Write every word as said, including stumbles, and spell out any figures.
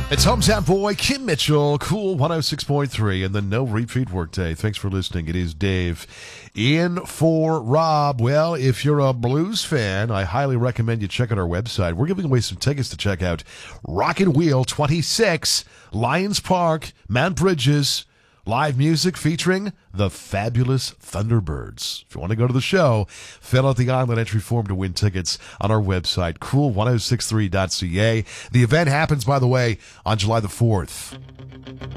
It's Hometown Boy, Kim Mitchell, Cool one oh six point three, and the No Repeat Workday. Thanks for listening. It is Dave in for Rob. Well, if you're a blues fan, I highly recommend you check out our website. We're giving away some tickets to check out Rockin' Wheel twenty-six, Lions Park, Mount Bridges. Live music featuring the fabulous Thunderbirds. If you want to go to the show, fill out the online entry form to win tickets on our website, cool ten sixty-three dot c a. The event happens, by the way, on July the fourth.